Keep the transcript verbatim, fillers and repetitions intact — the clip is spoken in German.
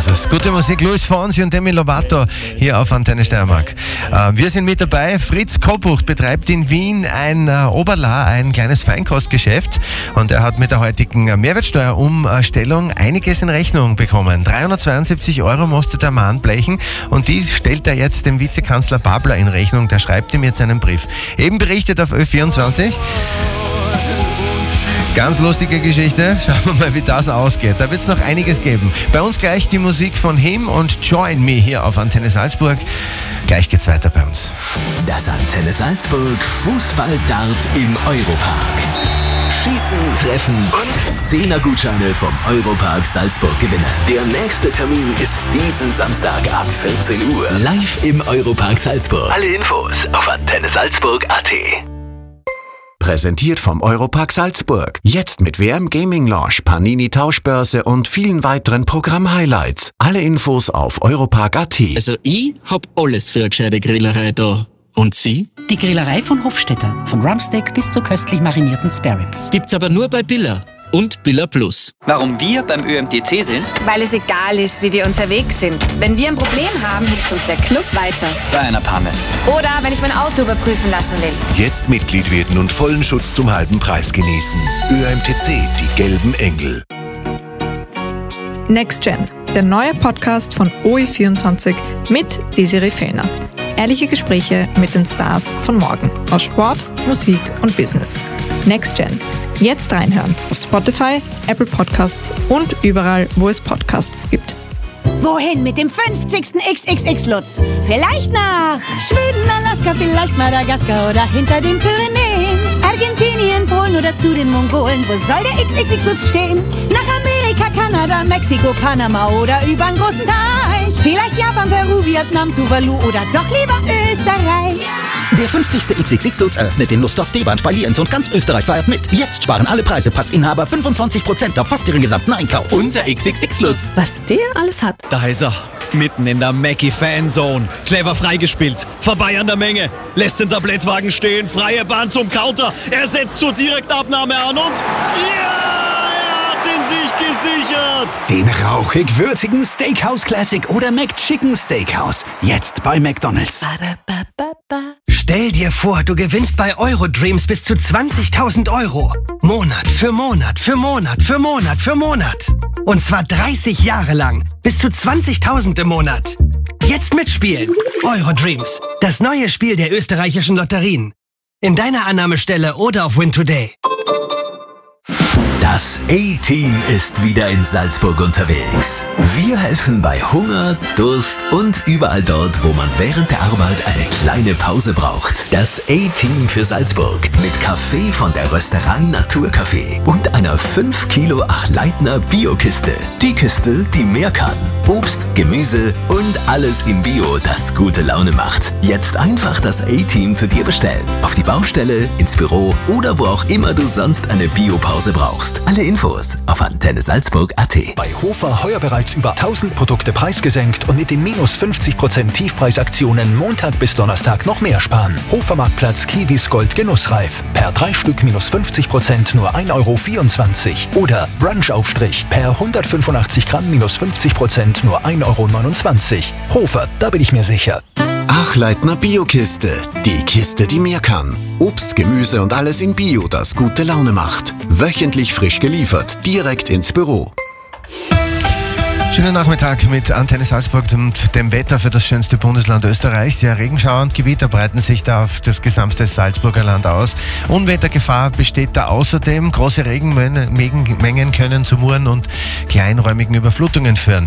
es. Gute Musik, Luis Fonsi und Demi Lovato hier auf Antenne Steiermark. Äh, wir sind mit dabei. Fritz Kobucht betreibt in Wien ein äh, Oberla, ein kleines Feinkostgeschäft, und er hat mit der heutigen Mehrwertsteuerumstellung einiges in Rechnung bekommen. dreihundertzweiundsiebzig Euro musste der Mann blechen, und die stellt er jetzt dem Vizekanzler Babler in Rechnung. Der schreibt ihm jetzt einen Brief. Eben berichtet auf Ö vierundzwanzig. Ganz lustige Geschichte. Schauen wir mal, wie das ausgeht. Da wird es noch einiges geben. Bei uns gleich die Musik von Him und Join Me hier auf Antenne Salzburg. Gleich geht's weiter bei uns. Das Antenne Salzburg Fußball-Dart im Europark. Schießen, treffen und Zehner-Gutscheine vom Europark Salzburg gewinnen. Der nächste Termin ist diesen Samstag ab vierzehn Uhr. Live im Europark Salzburg. Alle Infos auf antenne salzburg punkt a t. Präsentiert vom Europark Salzburg. Jetzt mit W M Gaming Lounge, Panini Tauschbörse und vielen weiteren Programm-Highlights. Alle Infos auf europark punkt a t. Also ich hab alles für eine gescheite Grillerei da. Und Sie? Die Grillerei von Hofstetter. Von Rumpsteak bis zu köstlich marinierten Spareribs. Gibt's aber nur bei Billa und Billa Plus. Warum wir beim Ö M T C sind? Weil es egal ist, wie wir unterwegs sind. Wenn wir ein Problem haben, hilft uns der Club weiter. Bei einer Panne. Oder wenn ich mein Auto überprüfen lassen will. Jetzt Mitglied werden und vollen Schutz zum halben Preis genießen. Ö M T C, die gelben Engel. Next Gen, der neue Podcast von O E vierundzwanzig mit Desiree Fellner. Ehrliche Gespräche mit den Stars von morgen aus Sport, Musik und Business. Next Gen. Jetzt reinhören auf Spotify, Apple Podcasts und überall, wo es Podcasts gibt. Wohin mit dem fünfzigsten X X X-Lutz? Vielleicht nach Schweden, Alaska, vielleicht Madagaskar oder hinter den Pyrenäen. Argentinien, Polen oder zu den Mongolen. Wo soll der X X X-Lutz stehen? Nach Amerika, Kanada, Mexiko, Panama oder übern großen Teich. Vielleicht Japan, Peru, Vietnam, Tuvalu oder doch lieber Österreich. Der fünfzigste X X X-Lutz eröffnet in Lustdorf, Deband bei Lienz und ganz Österreich feiert mit. Jetzt sparen alle Preisepassinhaber fünfundzwanzig Prozent auf fast ihren gesamten Einkauf. Unser X X X-Lutz. Was der alles hat. Da ist er. Mitten in der Mackie-Fanzone. Clever freigespielt. Vorbei an der Menge. Lässt den Tablettwagen stehen. Freie Bahn zum Counter. Er setzt zur Direktabnahme an und... Ja! sich gesichert. Den rauchig-würzigen Steakhouse Classic oder McChicken Steakhouse. Jetzt bei McDonald's. Stell dir vor, du gewinnst bei Eurodreams bis zu zwanzigtausend Euro. Monat für Monat für Monat für Monat für Monat. Und zwar dreißig Jahre lang. Bis zu zwanzigtausend im Monat. Jetzt mitspielen. Eurodreams. Das neue Spiel der österreichischen Lotterien. In deiner Annahmestelle oder auf Win Today. Das A-Team ist wieder in Salzburg unterwegs. Wir helfen bei Hunger, Durst und überall dort, wo man während der Arbeit eine kleine Pause braucht. Das A-Team für Salzburg mit Kaffee von der Rösterei Naturkaffee und einer fünf Kilo Achleitner Bio-Kiste. Die Kiste, die mehr kann. Obst, Gemüse und alles im Bio, das gute Laune macht. Jetzt einfach das A-Team zu dir bestellen. Auf die Baustelle, ins Büro oder wo auch immer du sonst eine Biopause brauchst. Alle Infos auf antenne salzburg punkt a t. Bei Hofer heuer bereits über tausend Produkte preisgesenkt und mit den minus fünfzig Prozent Tiefpreisaktionen Montag bis Donnerstag noch mehr sparen. Hofer Marktplatz Kiwis Gold Genussreif. Per drei Stück minus fünfzig Prozent nur ein Euro vierundzwanzig. Oder Brunchaufstrich per hundertfünfundachtzig Gramm minus fünfzig Prozent nur ein Euro neunundzwanzig. Hofer, da bin ich mir sicher. Achleitner Bio-Kiste. Die Kiste, die mehr kann. Obst, Gemüse und alles in Bio, das gute Laune macht. Wöchentlich frisch geliefert, direkt ins Büro. Schönen Nachmittag mit Antenne Salzburg und dem Wetter für das schönste Bundesland Österreichs. Ja, Regenschauer und Gewitter breiten sich da auf das gesamte Salzburger Land aus. Unwettergefahr besteht da außerdem. Große Regenmengen können zu Muren und kleinräumigen Überflutungen führen.